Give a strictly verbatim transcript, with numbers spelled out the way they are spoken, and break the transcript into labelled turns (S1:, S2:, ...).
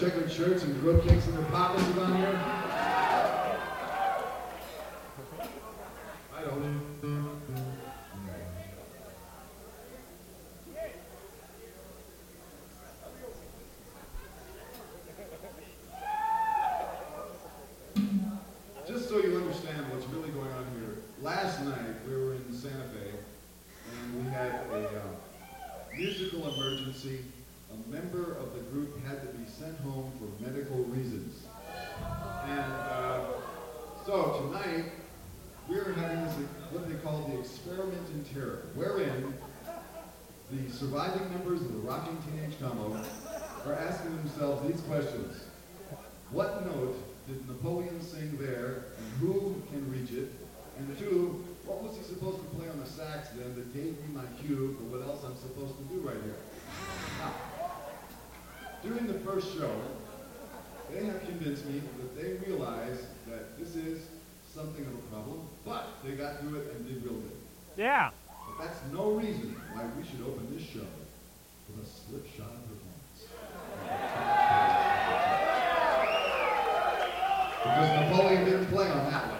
S1: checkered shirts and grub cakes in their pockets around here? I don't. Just so you understand what's really going on here, last night we were in Santa Fe and we had a uh, musical emergency. A member of the group had to be sent home for medical reasons. And uh, so tonight we're having this, what they call the experiment in terror, wherein the surviving members of the Rocking Teenage Combo are asking themselves these questions. What note did Napoleon sing there, and who can reach it? And two, what was he supposed to play on the sax then that gave me my cue for what else I'm supposed to do right here? Now, during the first show, they have convinced me that they realize that this is something of a problem, but they got through it and did real good.
S2: Yeah.
S1: But that's no reason why we should open this show with a slipshod performance. Because Napoleon didn't play on that one.